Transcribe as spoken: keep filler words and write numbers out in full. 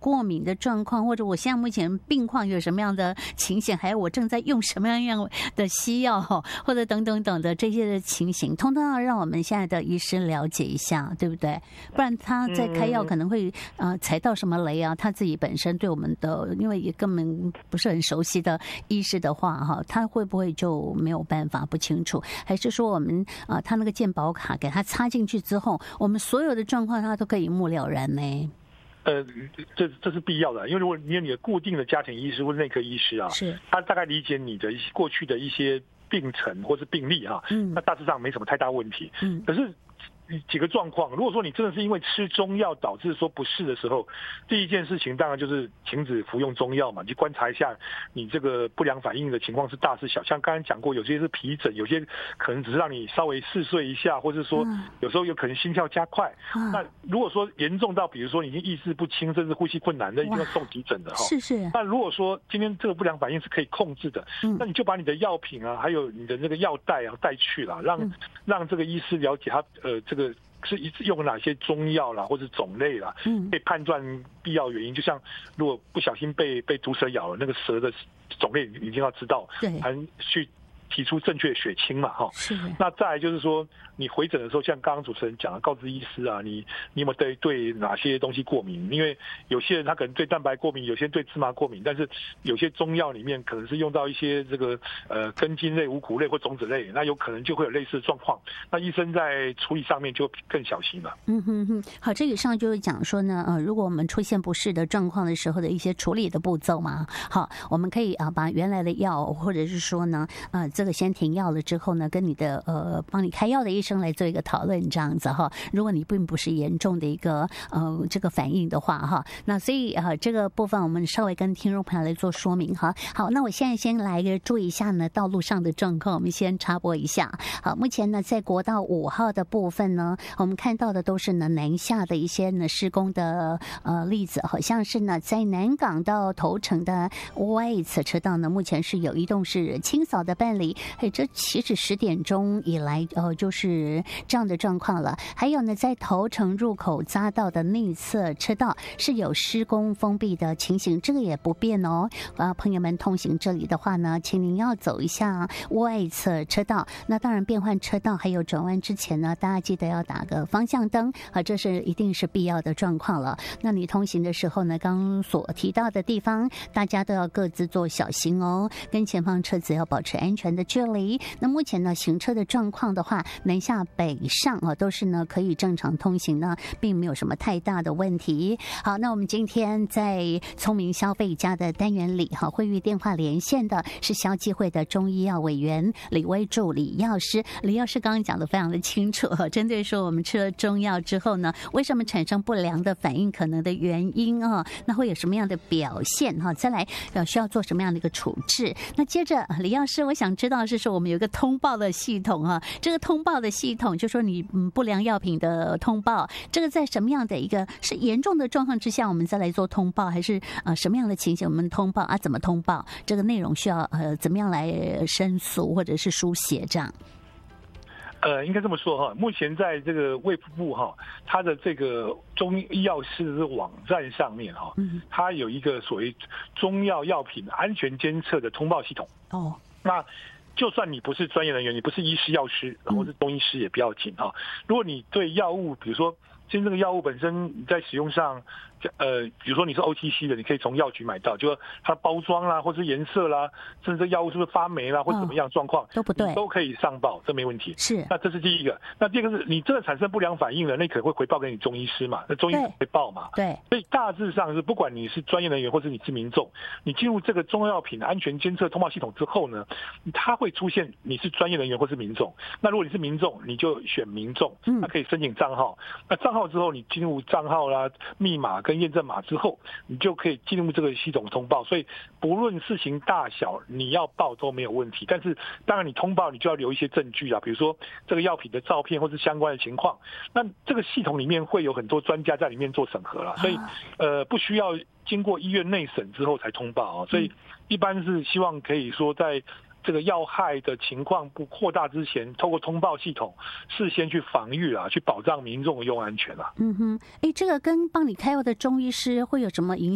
过敏的状况，或者我现在目前病况有什么样的情形，还有我正在用什么样的西药，或者等等等的这些的情形，通通要让我们现在的医师了解一下，对不对？不然他在开药可能会呃踩到什么雷啊，他自己本身对我们的，因为也根本不是很熟悉的医师的话哈，他会不会就没有办法不清楚？还是说我们啊、呃，他那个健保卡给他插进去之后，我们所有的状况他都可以一目了然呢？ 呃，这这是必要的，因为如果你有你的固定的家庭医师或者内科医师啊， 是他大概理解你的过去的一些病程或是病例啊， 嗯， 那大致上没什么太大问题。 嗯， 可是几个状况，如果说你真的是因为吃中药导致说不适的时候，第一件事情当然就是停止服用中药嘛，去观察一下你这个不良反应的情况是大是小。像刚才讲过，有些是皮疹，有些可能只是让你稍微嗜睡一下，或者说有时候有可能心跳加快。嗯、那如果说严重到比如说你已经意识不清，甚至呼吸困难，那一定要送急诊的哈。 是是。 那如果说今天这个不良反应是可以控制的，嗯、那你就把你的药品啊，还有你的那个药袋啊带去了，让、嗯、让这个医师了解他呃这个。是用哪些中药啦，或者种类啦，嗯，可以判断必要原因。就像如果不小心被被毒蛇咬了，那个蛇的种类一定要知道， 对， 才去提出正确的血清嘛，哈。 是。 那再来就是说，你回诊的时候，像刚刚主持人讲的，告知医师啊，你你有没有对对哪些东西过敏？因为有些人他可能对蛋白过敏，有些人对芝麻过敏，但是有些中药里面可能是用到一些这个呃根茎类、五谷类或种子类，那有可能就会有类似的状况。那医生在处理上面就更小心了。 嗯哼哼，好，这以上就是讲说呢，呃，如果我们出现不适的状况的时候的一些处理的步骤嘛。好，我们可以啊把原来的药，或者是说呢，呃，这个先停药了之后呢，跟你的呃帮你开药的医生来做一个讨论，这样子哈。如果你并不是严重的一个呃这个反应的话哈，那所以啊、呃、这个部分我们稍微跟听众朋友来做说明哈。好，那我现在先来注意一下呢道路上的状况，我们先插播一下。好，目前呢在国道五号的部分呢，我们看到的都是呢南下的一些呢施工的呃例子，好像是呢在南港到头城的外侧车道呢，目前是有一栋是清扫的办理。哎，这其实十点钟以来呃就是这样的状况了。还有呢，在头城入口匝道的内侧车道是有施工封闭的情形，这个也不变哦。啊，朋友们通行这里的话呢，请您要走一下外侧车道。那当然变换车道还有转弯之前呢，大家记得要打个方向灯啊，这是一定是必要的状况了。那你通行的时候呢，刚刚所提到的地方，大家都要各自做小心哦，跟前方车子要保持安全的距离。那目前呢，行车的状况的话，南下北上啊，都是呢可以正常通行呢，并没有什么太大的问题。好，那我们今天在聪明消费家的单元里哈，会与电话连线的是消基会的中医药委员李威助李药师。李药师刚刚讲的非常的清楚，针对说我们吃了中药之后呢，为什么产生不良的反应可能的原因啊，那会有什么样的表现哈？再来呃需要做什么样的一个处置？那接着李药师，我想知道的是说我们有一个通报的系统啊，这个通报的系统就说你嗯不良药品的通报，这个在什么样的一个是严重的状况之下，我们再来做通报，还是呃什么样的情形我们通报啊？怎么通报？这个内容需要呃怎么样来申诉或者是书写这样？ 呃，应该这么说哈，目前在这个卫福部哈，它的这个中医药师的网站上面哈，它有一个所谓中药药品安全监测的通报系统。哦，那就算你不是专业人员，你不是医师、药师，然后是中医师也不要紧哈。如果你对药物，比如说今天这个药物本身你在使用上，呃，比如说你是 O T C 的，你可以从药局买到，就它的包装啦，或是颜色啦，甚至这药物是不是发霉啦，或者怎么样状况、哦、 都不对， 都可以上报，这没问题。 是， 那这是第一个。那第二个是你真的产生不良反应了，那可能会回报给你中医师嘛，那中医师会报嘛。 对。 所以大致上是，不管你是专业人员或是你是民众，你进入这个中药品安全监测通报系统之后呢，它会出现你是专业人员或是民众。那如果你是民众，你就选民众，那可以申请账号。嗯、那账号之后，你进入账号啦、密码跟验证码之后，你就可以进入这个系统通报。所以不论事情大小，你要报都没有问题。但是当然你通报你就要留一些证据啦，比如说这个药品的照片或是相关的情况。那这个系统里面会有很多专家在里面做审核啦，所以呃不需要经过医院内审之后才通报啊。所以一般是希望可以说在这个药害的情况不扩大之前，透过通报系统事先去防御啊，去保障民众的用安全啊。 嗯哼，哎，这个跟帮你开药的中医师会有什么影响？